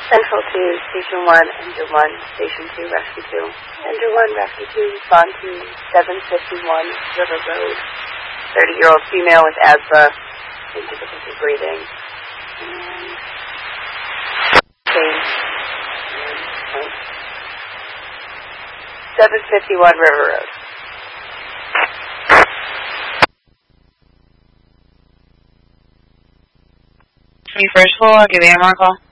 Central 2, Station 1, Engine 1, Station 2, Rescue 2. Engine 1, Rescue 2, respond to 751 River Road. 30-year-old female with asthma and difficulty breathing. And 751 River Road. 21st floor, give AMR a call.